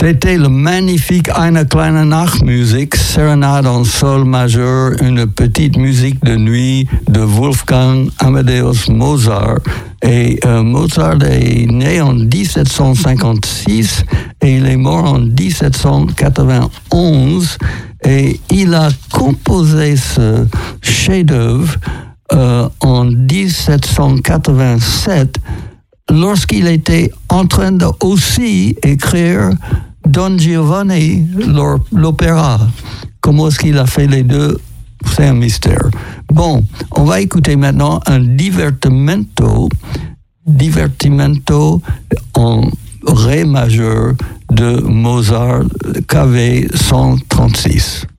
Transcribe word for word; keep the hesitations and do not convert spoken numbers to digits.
C'était le magnifique Eine kleine Nachtmusik, sérénade en sol majeur, une petite musique de nuit de Wolfgang Amadeus Mozart. Et euh, Mozart est né en dix-sept cent cinquante-six et il est mort en dix-sept cent quatre-vingt-onze. Et il a composé ce chef-d'œuvre euh, en dix-sept cent quatre-vingt-sept lorsqu'il était en train de aussi écrire Don Giovanni, l'opéra. Comment est-ce qu'il a fait les deux? C'est un mystère. Bon, on va écouter maintenant un divertimento, divertimento en ré majeur de Mozart, K V cent trente-six.